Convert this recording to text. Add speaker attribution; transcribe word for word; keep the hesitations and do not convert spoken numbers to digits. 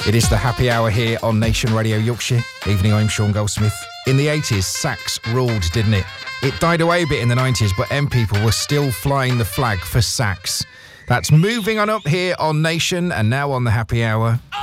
Speaker 1: It is the happy hour here on Nation Radio Yorkshire. Evening, I'm Sean Goldsmith. In the eighties, sax ruled, didn't it? It died away a bit in the nineties, but M people were still flying the flag for sax. That's moving on up here on Nation and now on the happy hour.